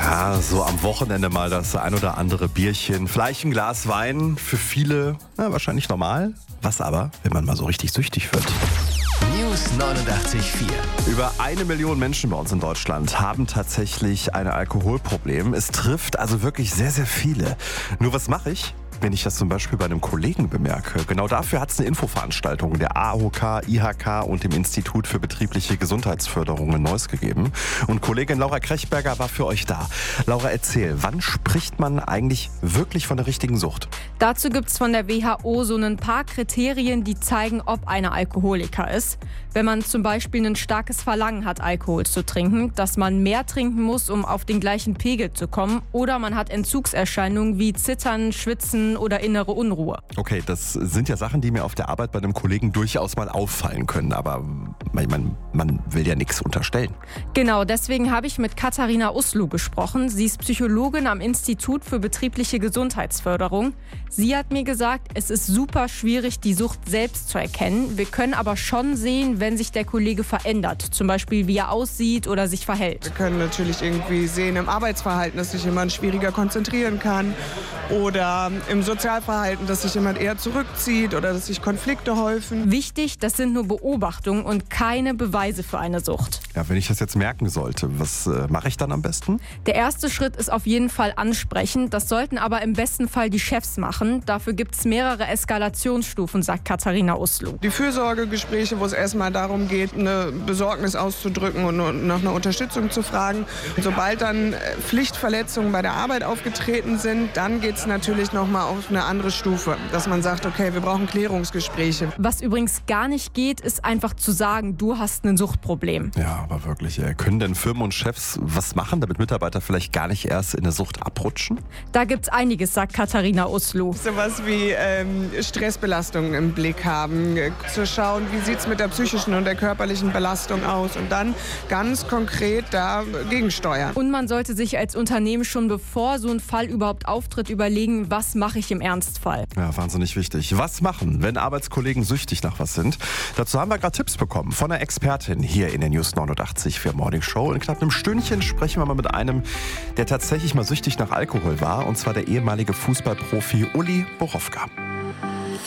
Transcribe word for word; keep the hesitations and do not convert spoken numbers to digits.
Ja, so am Wochenende mal das ein oder andere Bierchen, vielleicht ein Glas Wein, für viele na, wahrscheinlich normal. Was aber, wenn man mal so richtig süchtig wird? News neunundachtzig Komma vier. Über eine Million Menschen bei uns in Deutschland haben tatsächlich ein Alkoholproblem. Es trifft also wirklich sehr, sehr viele. Nur was mache ich, wenn ich das zum Beispiel bei einem Kollegen bemerke? Genau dafür hat es eine Infoveranstaltung der A O K, I H K und dem Institut für betriebliche Gesundheitsförderung in Neuss gegeben. Und Kollegin Laura Krechberger war für euch da. Laura, erzähl, wann spricht man eigentlich wirklich von der richtigen Sucht? Dazu gibt es von der W H O so ein paar Kriterien, die zeigen, ob einer Alkoholiker ist. Wenn man zum Beispiel ein starkes Verlangen hat, Alkohol zu trinken, dass man mehr trinken muss, um auf den gleichen Pegel zu kommen, oder man hat Entzugserscheinungen wie Zittern, Schwitzen oder innere Unruhe. Okay, das sind ja Sachen, die mir auf der Arbeit bei einem Kollegen durchaus mal auffallen können, aber man, man will ja nichts unterstellen. Genau, deswegen habe ich mit Katharina Uslu gesprochen. Sie ist Psychologin am Institut für betriebliche Gesundheitsförderung. Sie hat mir gesagt, es ist super schwierig, die Sucht selbst zu erkennen. Wir können aber schon sehen, wenn sich der Kollege verändert, zum Beispiel wie er aussieht oder sich verhält. Wir können natürlich irgendwie sehen im Arbeitsverhalten, dass sich jemand schwieriger konzentrieren kann oder im Sozialverhalten, dass sich jemand eher zurückzieht oder dass sich Konflikte häufen. Wichtig, das sind nur Beobachtungen und keine Beweise für eine Sucht. Ja, wenn ich das jetzt merken sollte, was äh, mache ich dann am besten? Der erste Schritt ist auf jeden Fall ansprechen. Das sollten aber im besten Fall die Chefs machen. Dafür gibt es mehrere Eskalationsstufen, sagt Katharina Uslu. Die Fürsorgegespräche, wo es erstmal darum geht, eine Besorgnis auszudrücken und nach einer Unterstützung zu fragen. Und sobald dann Pflichtverletzungen bei der Arbeit aufgetreten sind, dann geht es natürlich nochmal auf eine andere Stufe, dass man sagt, okay, wir brauchen Klärungsgespräche. Was übrigens gar nicht geht, ist einfach zu sagen, du hast ein Suchtproblem. Ja, aber wirklich, äh, können denn Firmen und Chefs was machen, damit Mitarbeiter vielleicht gar nicht erst in eine Sucht abrutschen? Da gibt's einiges, sagt Katharina Uslu. Sowas wie ähm, Stressbelastungen im Blick haben, äh, zu schauen, wie sieht es mit der psychischen und der körperlichen Belastung aus und dann ganz konkret dagegen steuern. Und man sollte sich als Unternehmen schon, bevor so ein Fall überhaupt auftritt, überlegen, was mache ich im Ernstfall. Ja, wahnsinnig wichtig. Was machen, wenn Arbeitskollegen süchtig nach was sind? Dazu haben wir gerade Tipps bekommen von einer Expertin hier in der News neunundachtzig für Morning Show. In knapp einem Stündchen sprechen wir mal mit einem, der tatsächlich mal süchtig nach Alkohol war, und zwar der ehemalige Fußballprofi Uli Borowka.